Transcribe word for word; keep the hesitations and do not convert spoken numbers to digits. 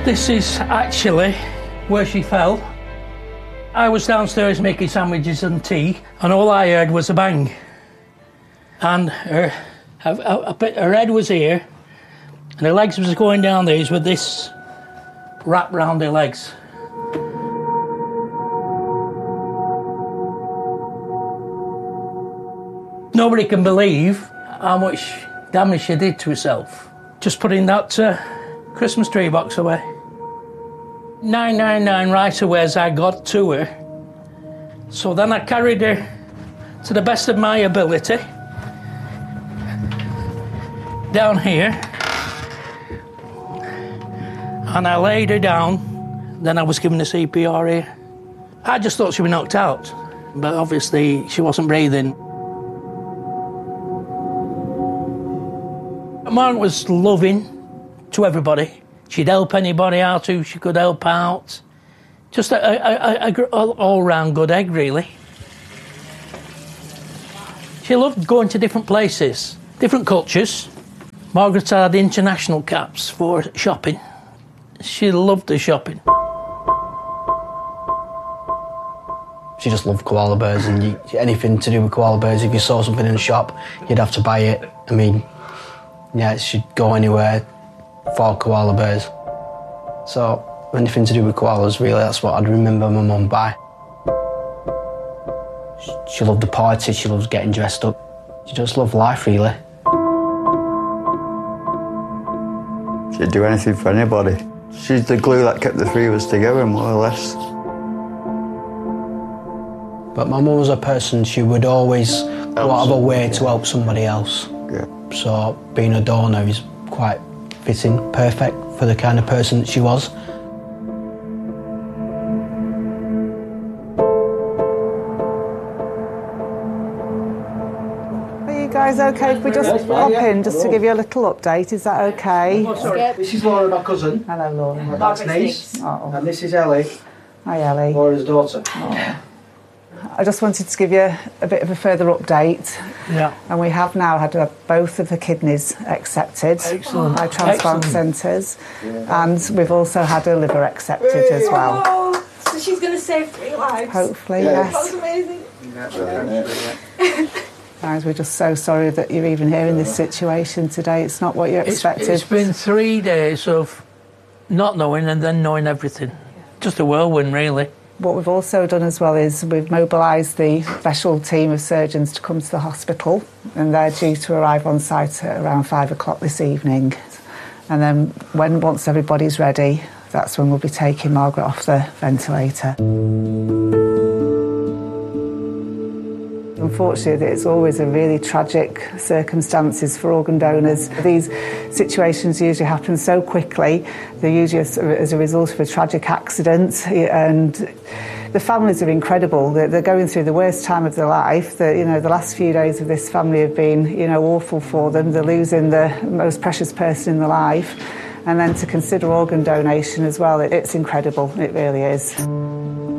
This is actually where she fell. I was downstairs making sandwiches and tea, and all I heard was a bang. And her, her, her head was here, and her legs was going down these with this wrap round her legs. Nobody can believe how much damage she did to herself. Just putting that uh, Christmas tree box away. nine nine nine right away as I got to her. So then I carried her to the best of my ability down here, and I laid her down. Then I was given the C P R here. I just thought she was knocked out, but obviously she wasn't breathing. Margaret was loving to everybody. She'd help anybody out who she could help out. Just a, a, a, a all-round good egg, really. She loved going to different places, different cultures. Margaret had international caps for shopping. She loved the shopping. She just loved koala bears, and you, anything to do with koala bears, if you saw something in the shop, you'd have to buy it. I mean, yeah, she'd go anywhere for koala bears. So anything to do with koalas, really, that's what I'd remember my mum by. She loved the party, she loves getting dressed up. She just loved life, really. She'd do anything for anybody. She's the glue that kept the three of us together, more or less. But my mum was a person, she would always go out of her way to help somebody else. Yeah. So being a donor is quite fitting, perfect for the kind of person that she was. Are you guys okay if we just pop in just to give you a little update? Is that okay? Oh, sorry. This is Laura, my cousin. Hello, Laura. That's nice. Oh. And this is Ellie. Hi, Ellie. Laura's daughter. Oh. I just wanted to give you a bit of a further update. Yeah. And we have now had uh, both of the kidneys accepted Excellent. by transplant Excellent. centres, and we've also had a liver accepted as well. Oh, so she's going to save three lives. Hopefully, That's yes. amazing. Guys, we're just so sorry that you're even here in this situation today. It's not what you It's, expected. it's been three days of not knowing and then knowing everything. Just a whirlwind, really. What we've also done as well is we've mobilised the special team of surgeons to come to the hospital, and they're due to arrive on site at around five o'clock this evening. And then when once everybody's ready, that's when we'll be taking Margaret off the ventilator. Unfortunately, it's always a really tragic circumstances for organ donors. These situations usually happen so quickly. They're usually as, as a result of a tragic accident, and the families are incredible. They're, they're going through the worst time of their life. The, you know, the last few days of this family have been, you know, awful for them. They're losing the most precious person in their life, and then to consider organ donation as well, it, it's incredible. It really is.